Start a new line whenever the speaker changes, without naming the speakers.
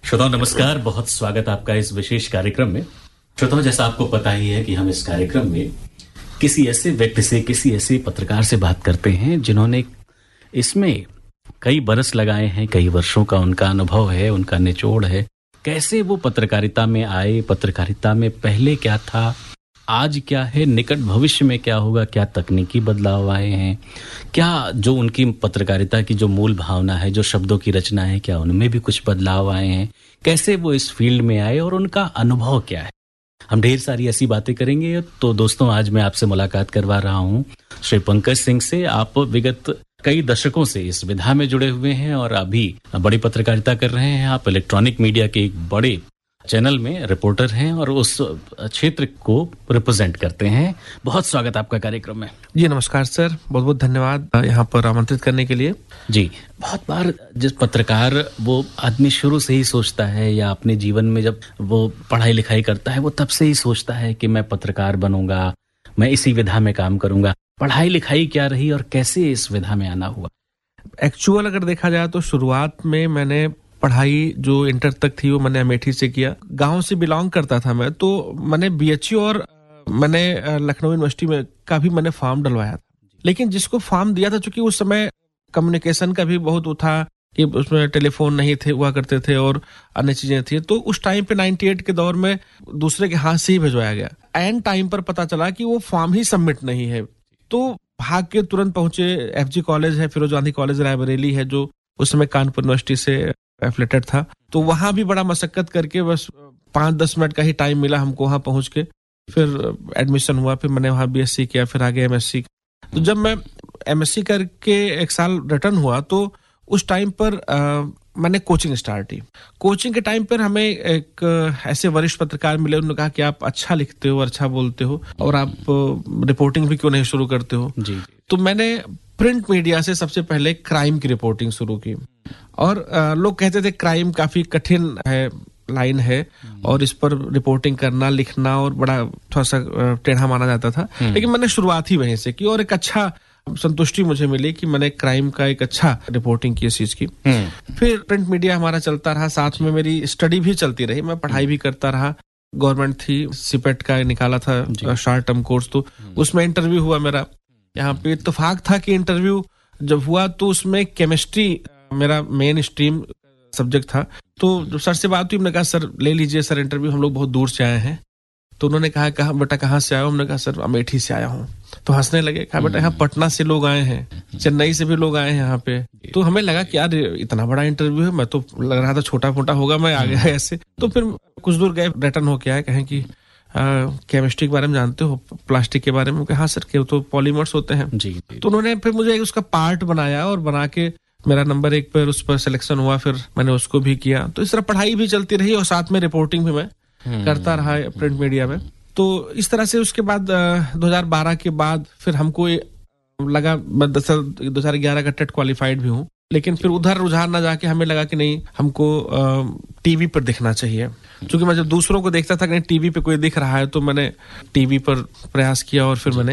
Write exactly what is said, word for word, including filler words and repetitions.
श्रोताओं नमस्कार, बहुत स्वागत आपका इस विशेष कार्यक्रम में। श्रोताओं, जैसा आपको पता ही है कि हम इस कार्यक्रम में किसी ऐसे व्यक्ति से, किसी ऐसे पत्रकार से बात करते हैं जिन्होंने इसमें कई बरस लगाए हैं, कई वर्षों का उनका अनुभव है, उनका निचोड़ है। कैसे वो पत्रकारिता में आए, पत्रकारिता में पहले क्या था, आज क्या है, निकट भविष्य में क्या होगा, क्या तकनीकी बदलाव आए हैं, क्या जो उनकी पत्रकारिता की जो मूल भावना है, जो शब्दों की रचना है, क्या उनमें भी कुछ बदलाव आए हैं, कैसे वो इस फील्ड में आए और उनका अनुभव क्या है। हम ढेर सारी ऐसी बातें करेंगे। तो दोस्तों, आज मैं आपसे मुलाकात करवा रहा हूँ श्री पंकज सिंह से। आप विगत कई दशकों से इस विधा में जुड़े हुए हैं और अभी बड़ी पत्रकारिता कर रहे हैं। आप इलेक्ट्रॉनिक मीडिया के एक बड़े चैनल में रिपोर्टर हैं और उस क्षेत्र को रिप्रेजेंट करते हैं। बहुत स्वागत आपका कार्यक्रम में।
जी नमस्कार सर, बहुत बहुत धन्यवाद यहाँ पर आमंत्रित करने के लिए।
जी, बहुत बार जिस पत्रकार वो आदमी शुरू से ही सोचता है या अपने जीवन में जब वो पढ़ाई लिखाई करता है वो तब से ही सोचता है कि मैं पत्रकार बनूंगा, मैं इसी विधा में काम करूंगा। पढ़ाई लिखाई क्या रही और कैसे इस विधा में आना हुआ?
एक्चुअल अगर देखा जाए तो शुरुआत में मैंने पढ़ाई जो इंटर तक थी वो मैंने अमेठी से किया। गांव से बिलोंग करता था मैं, तो मैंने बीएचयू और मैंने लखनऊ यूनिवर्सिटी में का भी मैंने फॉर्म डलवाया था। लेकिन जिसको फॉर्म दिया था, चूंकि उस समय कम्युनिकेशन का भी बहुत वो था कि उसमें टेलीफोन नहीं थे हुआ करते थे और अन्य चीजें थी, तो उस टाइम पे अट्ठानवे के दौर में दूसरे के हाथ से ही भिजवाया गया। एंड टाइम पर पता चला कि वो फॉर्म ही सबमिट नहीं है, तो भाग के तुरंत पहुंचे। एफजी कॉलेज है, फिरोज गांधी कॉलेज रायबरेली है, जो उस समय कानपुर यूनिवर्सिटी से एफिलेटेड था। तो वहां भी बड़ा मशक्कत करके बस पांच दस मिनट का ही टाइम मिला हमको वहां पहुंच के। फिर एडमिशन हुआ, फिर मैंने वहां बीएससी किया, फिर आगे एमएससी। तो जब मैं एमएससी करके एक साल रिटर्न हुआ तो उस टाइम पर आ, मैंने कोचिंग स्टार्ट की। कोचिंग के टाइम पर हमें एक ऐसे वरिष्ठ पत्रकार मिले, उन्होंने कहा कि आप अच्छा लिखते हो, अच्छा बोलते हो और आप रिपोर्टिंग भी क्यों नहीं शुरू करते हो।
जी, जी।
तो मैंने प्रिंट मीडिया से सबसे पहले क्राइम की रिपोर्टिंग शुरू की। और आ, लोग कहते थे क्राइम काफी कठिन है, लाइन है और इस पर रिपोर्टिंग करना, लिखना और बड़ा थोड़ा सा टेढ़ा माना जाता था। लेकिन मैंने शुरुआत ही वहीं से की और एक अच्छा संतुष्टि मुझे मिली कि मैंने क्राइम का एक अच्छा रिपोर्टिंग की इस चीज की। फिर प्रिंट मीडिया हमारा चलता रहा, साथ में मेरी स्टडी भी चलती रही, मैं पढ़ाई भी करता रहा। गवर्नमेंट थी, सीपेट का निकाला था शॉर्ट टर्म कोर्स, तो उसमें इंटरव्यू हुआ मेरा। यहाँ पे इत्तेफाक था कि इंटरव्यू जब हुआ तो उसमें केमिस्ट्री मेरा मेन स्ट्रीम सब्जेक्ट था। तो जब सर से बात हुई, हमने कहा सर ले लीजिए सर इंटरव्यू, हम लोग बहुत दूर से आए हैं। तो उन्होंने कहा कहा बेटा कहाँ से आए हो? हमने कहा सर अमेठी से आया हूँ। तो हंसने लगे, कहा बेटा यहाँ पटना से लोग आए हैं, चेन्नई से भी लोग आए हैं यहाँ पे। तो हमें लगा कि यार इतना बड़ा इंटरव्यू है, मैं तो लग रहा था छोटा मोटा होगा, मैं आ गया ऐसे। तो फिर कुछ दूर गए, रिटर्न होके आए, कहें कि केमिस्ट्री के बारे में जानते हो, प्लास्टिक के बारे में? हाँ सर, के तो पॉलीमर्स होते हैं।
जी, जी।
तो उन्होंने फिर मुझे उसका पार्ट बनाया और बना के मेरा नंबर एक पर उस पर सिलेक्शन हुआ, फिर मैंने उसको भी किया। तो इस तरह पढ़ाई भी चलती रही और साथ में रिपोर्टिंग भी मैं करता रहा प्रिंट मीडिया में। तो इस तरह से उसके बाद दो हज़ार बारह के बाद फिर हमको लगा, मैं दो हज़ार ग्यारह का टेट क्वालिफाइड भी हूँ, लेकिन फिर उधर रुझान ना जाके हमें लगा कि नहीं, हमको टीवी पर दिखना चाहिए। क्योंकि मैं जब दूसरों को देखता था कि टीवी पे कोई दिख रहा है, तो मैंने टीवी पर प्रयास किया और फिर मैंने